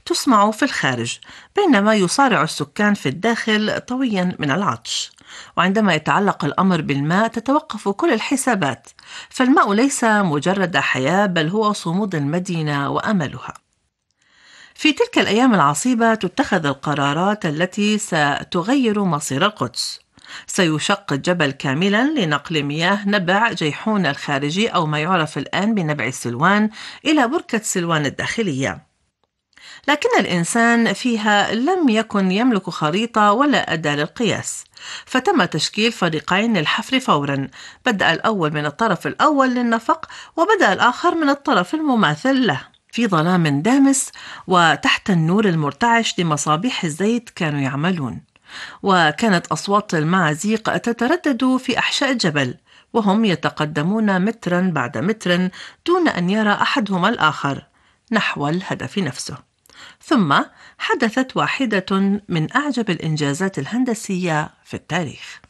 تسمع في الخارج، بينما يصارع السكان في الداخل طويا من العطش. وعندما يتعلق الأمر بالماء تتوقف كل الحسابات، فالماء ليس مجرد حياة بل هو صمود المدينة وأملها. في تلك الأيام العصيبة تتخذ القرارات التي ستغير مصير القدس. سيشق الجبل كاملا لنقل مياه نبع جيحون الخارجي أو ما يعرف الآن بنبع سلوان إلى بركة سلوان الداخلية. لكن الإنسان فيها لم يكن يملك خريطة ولا أداة للقياس، فتم تشكيل فريقين للحفر فورا. بدأ الأول من الطرف الأول للنفق، وبدأ الآخر من الطرف المماثل له. في ظلام دامس وتحت النور المرتعش لمصابيح الزيت كانوا يعملون، وكانت أصوات المعازيق تتردد في أحشاء الجبل، وهم يتقدمون مترا بعد متر دون أن يرى أحدهما الآخر نحو الهدف نفسه. ثم حدثت واحدة من أعجب الإنجازات الهندسية في التاريخ.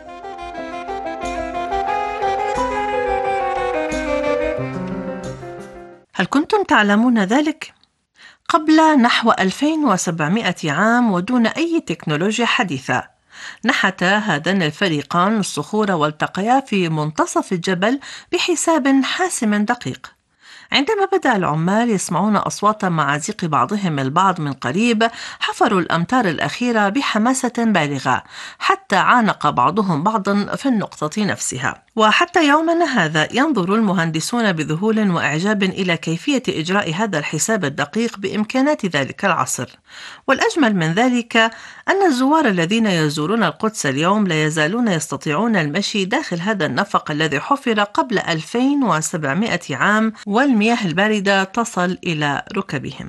هل كنتم تعلمون ذلك؟ قبل نحو 2700 عام ودون أي تكنولوجيا حديثة، نحت هذان الفريقان الصخور والتقيا في منتصف الجبل بحساب حاسم دقيق. عندما بدأ العمال يسمعون أصوات معازيق بعضهم البعض من قريب، حفروا الأمتار الأخيرة بحماسة بالغة حتى عانق بعضهم بعضا في النقطة نفسها. وحتى يومنا هذا ينظر المهندسون بذهول وإعجاب إلى كيفية إجراء هذا الحساب الدقيق بإمكانات ذلك العصر. والأجمل من ذلك أن الزوار الذين يزورون القدس اليوم لا يزالون يستطيعون المشي داخل هذا النفق الذي حفر قبل 2700 عام، والمياه الباردة تصل إلى ركبهم.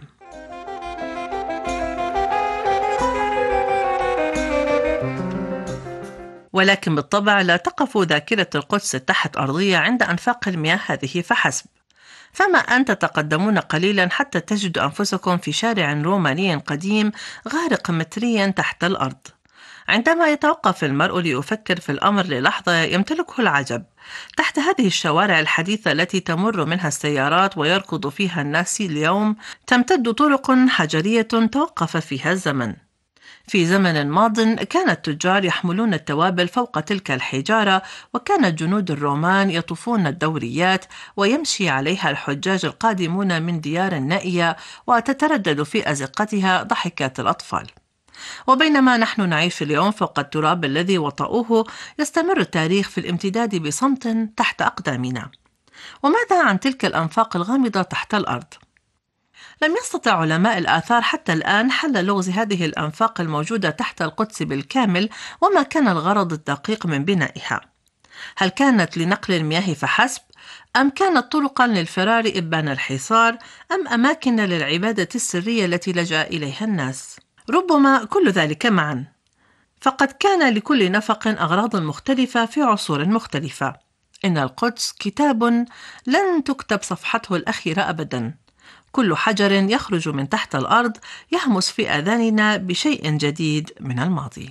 ولكن بالطبع لا تقف ذاكرة القدس التحت أرضية عند أنفاق المياه هذه فحسب، فما أن تتقدمون قليلا حتى تجدوا أنفسكم في شارع روماني قديم غارق متريا تحت الأرض. عندما يتوقف المرء ليفكر في الأمر للحظة يمتلكه العجب. تحت هذه الشوارع الحديثة التي تمر منها السيارات ويركض فيها الناس اليوم تمتد طرق حجرية توقف فيها الزمن. في زمن ماض كان التجار يحملون التوابل فوق تلك الحجارة، وكان الجنود الرومان يطوفون الدوريات ويمشي عليها الحجاج القادمون من ديار نائية، وتتردد في أزقتها ضحكات الأطفال. وبينما نحن نعيش اليوم فوق التراب الذي وطأوه، يستمر التاريخ في الامتداد بصمت تحت أقدامنا. وماذا عن تلك الأنفاق الغامضة تحت الأرض؟ لم يستطع علماء الآثار حتى الآن حل لغز هذه الأنفاق الموجودة تحت القدس بالكامل، وما كان الغرض الدقيق من بنائها. هل كانت لنقل المياه فحسب؟ أم كانت طرقا للفرار إبان الحصار؟ أم أماكن للعبادة السرية التي لجأ إليها الناس؟ ربما كل ذلك معا، فقد كان لكل نفق أغراض مختلفة في عصور مختلفة. إن القدس كتاب لن تكتب صفحته الأخيرة أبدا. كل حجر يخرج من تحت الأرض يهمس في آذاننا بشيء جديد من الماضي.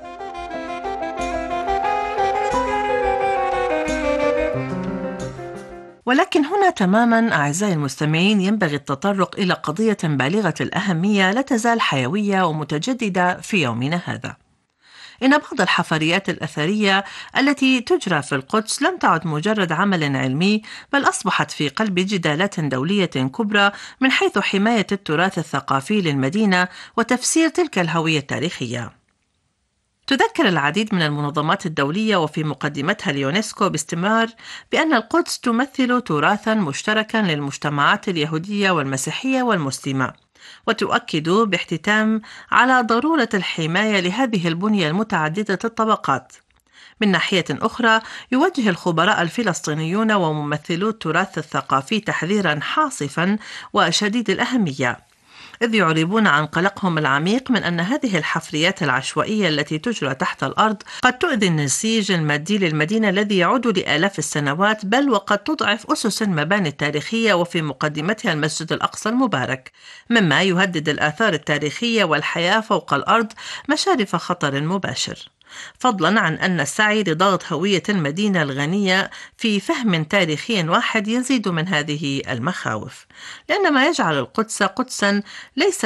ولكن هنا تماما أعزائي المستمعين ينبغي التطرق إلى قضية بالغة الأهمية لا تزال حيوية ومتجددة في يومنا هذا. إن بعض الحفريات الأثرية التي تجرى في القدس لم تعد مجرد عمل علمي، بل أصبحت في قلب جدالات دولية كبرى من حيث حماية التراث الثقافي للمدينة وتفسير تلك الهوية التاريخية. تذكر العديد من المنظمات الدولية وفي مقدمتها اليونسكو باستمرار بأن القدس تمثل تراثا مشتركا للمجتمعات اليهودية والمسيحية والمسلمة، وتؤكد باحتتام على ضرورة الحماية لهذه البنية المتعددة الطبقات. من ناحية أخرى يوجه الخبراء الفلسطينيون وممثلو التراث الثقافي تحذيرا حاصفا وشديد الأهمية، إذ يعربون عن قلقهم العميق من أن هذه الحفريات العشوائية التي تجرى تحت الأرض قد تؤذي النسيج المادي للمدينة الذي يعود لآلاف السنوات، بل وقد تضعف أسس المباني التاريخية وفي مقدمتها المسجد الأقصى المبارك، مما يهدد الآثار التاريخية والحياة فوق الأرض مشارف خطر مباشر. فضلا عن أن السعي لضغط هوية المدينة الغنية في فهم تاريخي واحد يزيد من هذه المخاوف، لأن ما يجعل القدس قدسا ليس